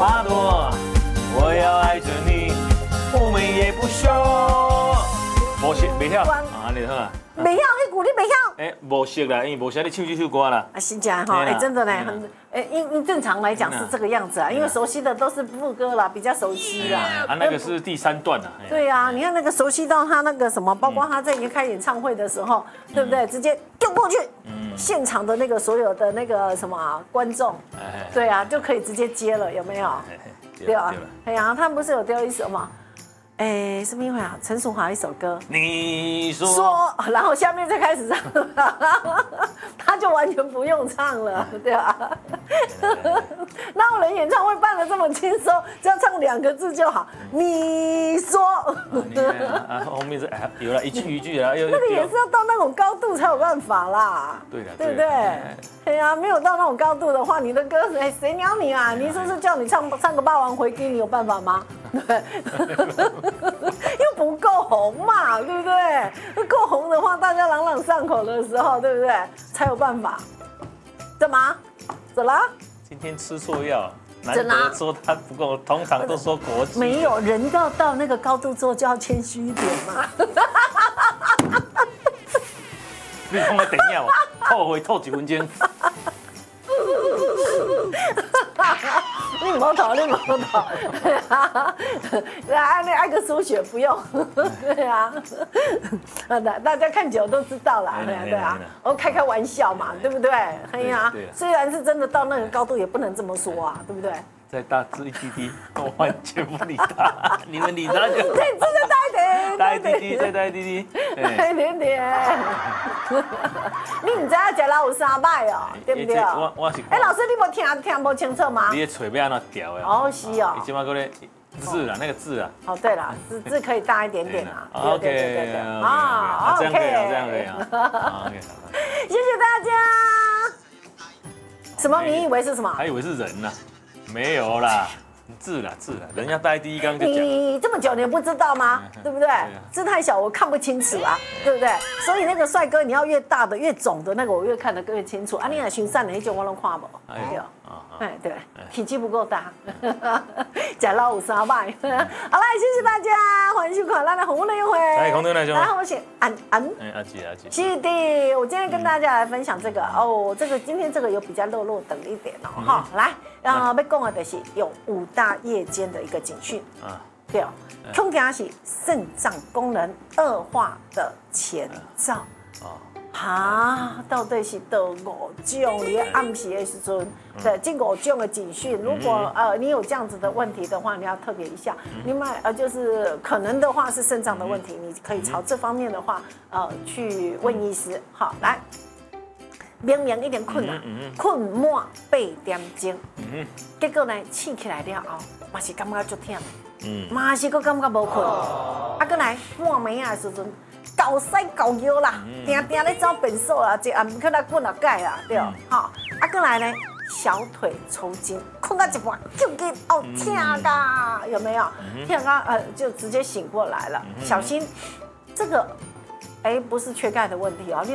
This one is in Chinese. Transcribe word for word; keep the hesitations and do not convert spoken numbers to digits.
花朵，我要爱着你，我们也不休。无识袂晓啊，安尼好啊。 袂晓，迄句你袂晓。 哎，无识啦，因为无识你唱这首歌啦。 啊，是这样哈，哎，真的呢，很，哎，因因正常来讲是这个样子啊，因为熟悉的都是副歌啦，比较熟悉啦。 啊，那个是第三段啊。 对啊，你看那个熟悉到他那个什么，包括他在开演唱会的时候，对不对？直接丢过去，现场的那个所有的那个什么观众，对啊，就可以直接接了，有没有？对啊，哎呀，他们不是有丢一首吗？哎，什么音乐啊？陈淑桦一首歌， 你说， 说，然后下面再开始唱，他就完全不用唱了，对吧？哪有人演唱会办得这么轻松？只要唱两个字就好。你说， 啊，后面是哎，有了一句一句啊，又那个也是要到那种高度才有办法啦， 对的， 对不对？对呀，没有到那种高度的话，你的歌谁谁鸟你啊？你说是叫你唱唱个《霸王回归》，你有办法吗？对。又不够红嘛，对不对？够红的话，大家朗朗上口的时候，对不对？才有办法。怎么？怎了？ 今天吃错药，难得说他不够，通常都说国际。 没有人要到那个高度之后就要谦虚一点嘛。 你看我等一下，透回透几分钟。 你唔好投，你唔好投，对啊，那爱个输血不用，对啊，大大家看久都知道啦，对啊，对啊，我开开玩笑嘛，对不对？哎呀，虽然是真的到那个高度，也不能这么说啊，对不对？ 再大只一滴滴，我完全不理他，你们理他就。 对，真的大一点， 大一滴滴，再大一滴滴， 大一点点。你唔知影食老有三摆哦，对不对？ 我我是。 哎，老师，你无听听不清楚吗？ 你的嘴要安怎调的？ 哦，是哦。 你起码个咧字啦，那个字啊。 哦，对啦，字字可以大一点点啦。 OK，对对对，啊 ，OK，这样可以啊，这样可以啊。OK， 谢谢大家。什么？你以为是什么？ 还以为是人呢。没有啦，字啦字啦，人家大一滴刚刚就讲。 你这么久你不知道吗？对不对？字太小我看不清楚啊，对不对？所以那个帅哥你要越大的越肿的那个我越看得越清楚啊。你若寻散的那种我都看不。对哦，哎对，体积不够大，假老五三百。好啦，谢谢大家，欢迎收看咱的红内会。 来，红内来兄。 然后我是安安。 哎，阿姐阿姐。 是的，我今天跟大家来分享这个哦，这个今天这个有比较肉肉等一点哦，哈，来。啊，要讲的就是有五大夜间的一个警讯啊，对，恐惊是肾脏功能恶化的前兆啊，到底是到五种？你暗时的时阵，对，这五种的警讯，如果呃你有这样子的问题的话，你要特别一下，另外呃就是可能的话是肾脏的问题，你可以朝这方面的话呃去问医师。好，来。明明已经困了，困满八点钟，结果呢，醒起来了后，嘛是感觉足忝的，嘛是佫感觉无困，啊，佫来半暝啊时阵，狗屎狗尿啦，定定咧走便所啦，一暗起来困啊盖啦，对，吼，啊，佫来呢，小腿抽筋，困到一半，就给哦痛噶，有没有？痛到呃就直接醒过来了，小心这个，哎，不是缺钙的问题哦。